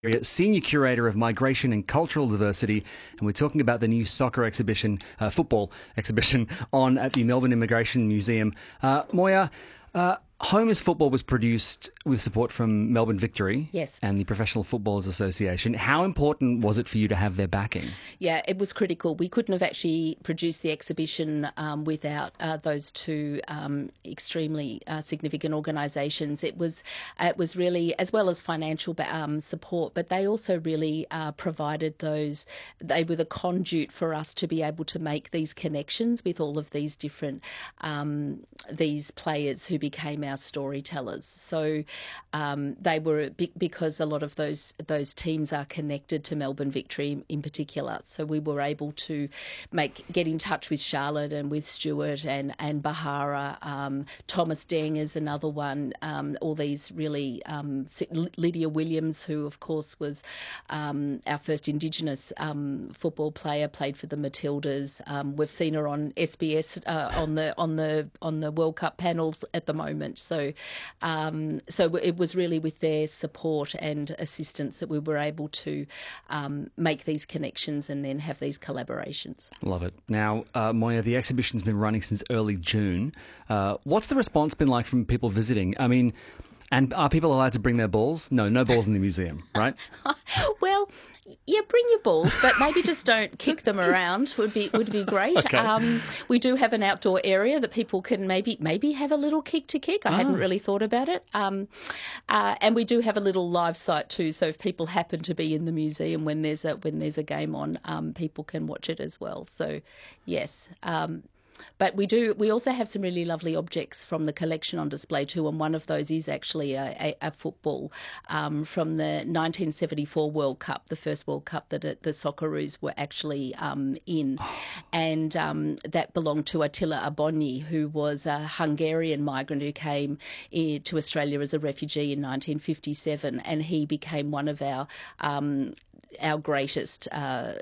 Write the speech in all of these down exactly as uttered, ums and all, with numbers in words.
Senior Curator of Migration and Cultural Diversity, and we're talking about the new soccer exhibition, uh, football exhibition, on at the Melbourne Immigration Museum. Uh, Moya, uh, Home is Football was produced with support from Melbourne Victory, yes, and the Professional Footballers Association. How important was it for you to have their backing? Yeah, it was critical. We couldn't have actually produced the exhibition um, without uh, those two um, extremely uh, significant organisations. It was it was really, as well as financial um, support, but they also really uh, provided those. They were the conduit for us to be able to make these connections with all of these different um, these players who became our storytellers. So um, they were big because a lot of those those teams are connected to Melbourne Victory in particular. So we were able to make get in touch with Charlotte and with Stuart and and Bahara. Um, Thomas Deng is another one. Um, all these really um, Lydia Williams, who of course was um, our first Indigenous um, football player, played for the Matildas. Um, we've seen her on S B S uh, on the on the on the World Cup panels at the moment. So, um, so it was really with their support and assistance that we were able to um, make these connections and then have these collaborations. Love it. Now, uh, Moya, the exhibition's been running since early June. Uh, what's the response been like from people visiting? I mean, and are people allowed to bring their balls? No, no balls in the museum, right? Well, yeah, bring your balls, but maybe just don't kick them around. Would be would be great. Okay. Um, we do have an outdoor area that people can maybe maybe have a little kick to kick. I Oh. hadn't really thought about it. Um, uh, and we do have a little live site too. So if people happen to be in the museum when there's a when there's a game on, um, people can watch it as well. So yes. Um, But we do. We also have some really lovely objects from the collection on display too, and one of those is actually a, a, a football um, from the nineteen seventy-four World Cup, the first World Cup that it, the Socceroos were actually um, in, and um, that belonged to Attila Abonyi, who was a Hungarian migrant who came in, to Australia as a refugee in nineteen fifty-seven, and he became one of our um, our greatest uh,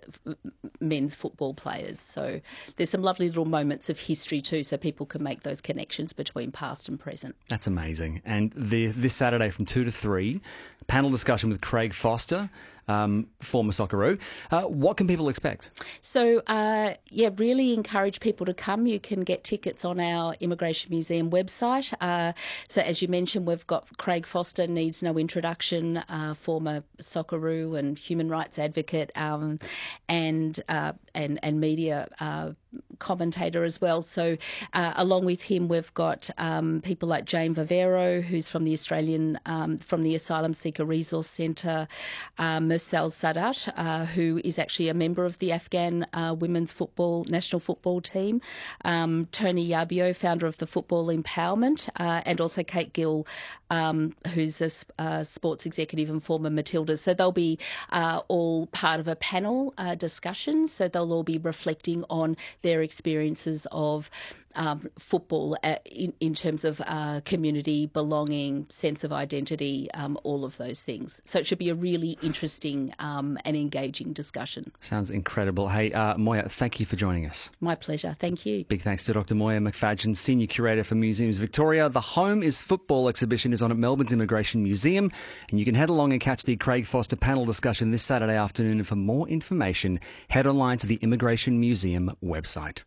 men's football players. So there's some lovely little moments of history too, so people can make those connections between past and present. That's amazing. And the, this Saturday from two to three, panel discussion with Craig Foster, um, former Socceroo. Uh, what can people expect? So, uh, yeah, really encourage people to come. You can get tickets on our Immigration Museum website. Uh, so, as you mentioned, we've got Craig Foster, needs no introduction, uh, former Socceroo and human rights advocate, um, and, uh, and and media uh, commentator as well. So, uh, along with him, we've got um, people like Jane Vivero, who's from the Australian, um, from the Asylum Seeker Resource Centre, um, Mursal Sadat, uh, who is actually a member of the Afghan uh, women's football national football team, um, Tony Yabio, founder of the Football Empowerment, uh, and also Kate Gill, um, who's a uh, sports executive and former Matildas. So they'll be uh, all part of a panel uh, discussion. So they'll all be reflecting on their experiences of Um, football uh, in, in terms of uh, community, belonging, sense of identity, um, all of those things. So it should be a really interesting um, and engaging discussion. Sounds incredible. Hey, uh, Moya, thank you for joining us. My pleasure. Thank you. Big thanks to Doctor Moya McFadgen, Senior Curator for Museums Victoria. The Home is Football exhibition is on at Melbourne's Immigration Museum, and you can head along and catch the Craig Foster panel discussion this Saturday afternoon. And for more information, head online to the Immigration Museum website.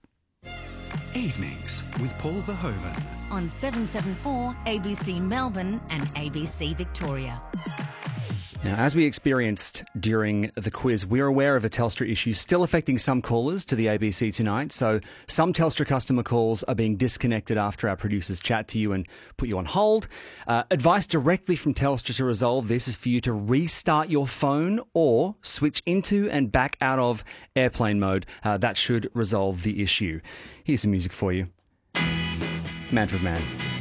Evenings with Paul Verhoeven on seven seventy-four A B C Melbourne and A B C Victoria. Now, as we experienced during the quiz, we're aware of a Telstra issue still affecting some callers to the A B C tonight. So some Telstra customer calls are being disconnected after our producers chat to you and put you on hold. Uh, advice directly from Telstra to resolve this is for you to restart your phone or switch into and back out of airplane mode. Uh, that should resolve the issue. Here's some music for you. Manfred Mann.